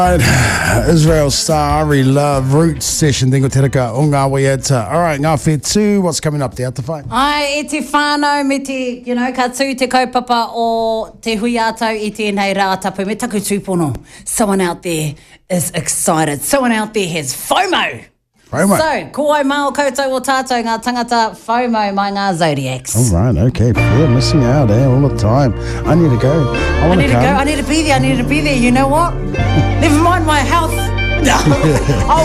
Israel Star, Ari Love, Roots Session, Dingo Teraka, o ngā waiata. All right, ngā whetū, what's coming up? Te ata whai? Ai, e te whānau me te, ka tū te kaupapa o te hui ātau i tēnei rātapu. Me taku tūpono. Someone out there is excited. Someone out there has FOMO. FOMO. So, ko ai mao koutou o tātou ngā tangata FOMO mai ngā Zodiacs. All right, okay. Fear missing out, all the time. I need to go. I need to go. I need to be there. I need to be there. You know what? Never mind my health. No.